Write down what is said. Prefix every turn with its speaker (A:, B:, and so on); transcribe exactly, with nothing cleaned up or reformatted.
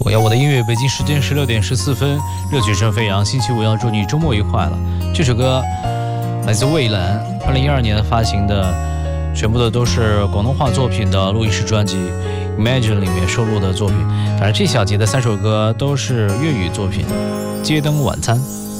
A: 我要我的音乐，北京时间十六点十四分，热曲声飞扬。星期五要祝你周末愉快了。这首歌来自蔚蓝，二零一二年发行的，全部的都是广东话作品的录音室专辑《Imagine》里面收录的作品。当然，这小节的三首歌都是粤语作品，《街灯晚餐》。